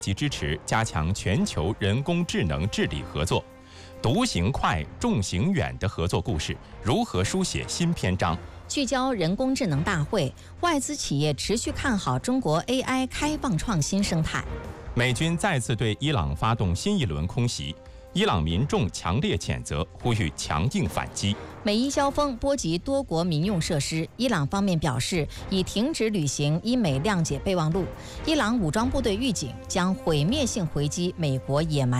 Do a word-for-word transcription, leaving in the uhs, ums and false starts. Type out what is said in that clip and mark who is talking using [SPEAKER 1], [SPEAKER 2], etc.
[SPEAKER 1] 及支持加强全球人工智能治理合作。独行快，众行远的合作故事如何书写新篇章？
[SPEAKER 2] 聚焦人工智能大会，外资企业持续看好中国 A I 开放创新生态。
[SPEAKER 1] 美军再次对伊朗发动新一轮空袭，伊朗民众强烈谴责，呼吁强硬反击。
[SPEAKER 2] 美伊交锋波及多国民用设施，伊朗方面表示已停止履行伊美谅解备忘录。伊朗武装部队预警将毁灭性回击美国野蛮